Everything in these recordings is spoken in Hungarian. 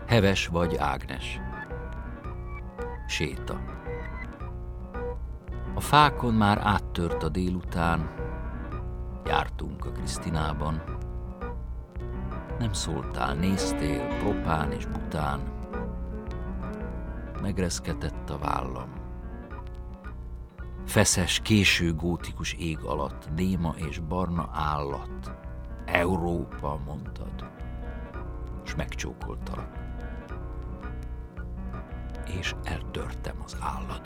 Heves vagy Ágnes. Séta. A fákon már áttört a délután, jártunk a Krisztinában. Nem szóltál, néztél, propán és bután. Megreszketett a vállam. Feszes, késő gótikus ég alatt, néma és barna állat. Európa, mondtad, s megcsókoltalak. És eltörtem az állad.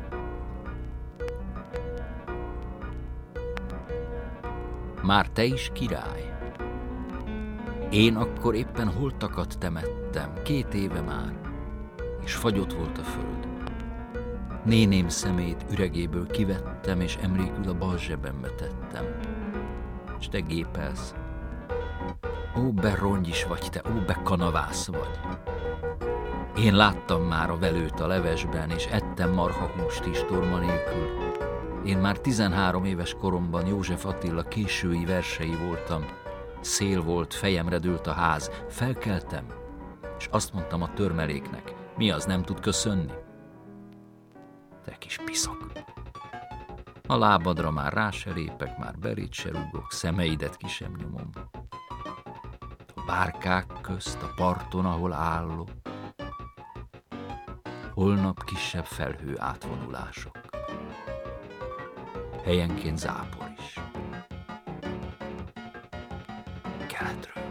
Már te is király? Én akkor éppen holtakat temettem, 2 éve már, és fagyott volt a föld. Néném szemét üregéből kivettem, és emlékül a bal zsebembe tettem. És te gépelsz. Ó, be rongyis vagy te, ó, be kanavász vagy. Én láttam már a velőt a levesben, és ettem marhahúst is torma nélkül. Én már 13 éves koromban József Attila késői versei voltam. Szél volt, fejemre dőlt a ház. Felkeltem, és azt mondtam a törmeléknek, mi az, nem tud köszönni? Te kis piszok. A lábadra már rá se lépek, már belét se rúgok, szemeidet ki sem nyomom. A bárkák közt, a parton, ahol állok, holnap kisebb felhő átvonulások. Helyenként zápor is. Keletről.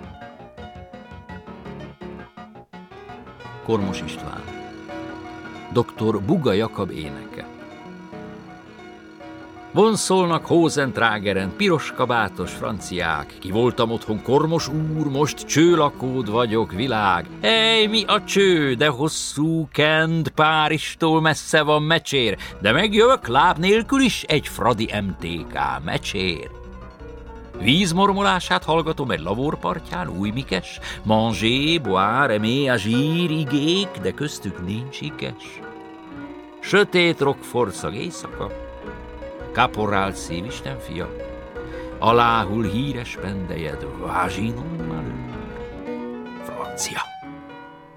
Kormos István. Dr. Buga Jakab éneke. Vonszolnak Hózentrágeren, piros kabátos franciák, ki voltam otthon Kormos úr, most csőlakód vagyok, világ. Ej, mi a cső, de hosszú kend, Páristól messze van Mecsér, de megjövök láb nélkül is egy fradi MTK Mecsér. Vízmormolását hallgatom egy lavorpartján, Újmikes, manger, boire, aimer, agir, igék, de köztük nincs ikes. Sötét rockforszag éjszaka, kaporál szívisten fia, aláhul híres pendejed, Vaginon Malheur, francia.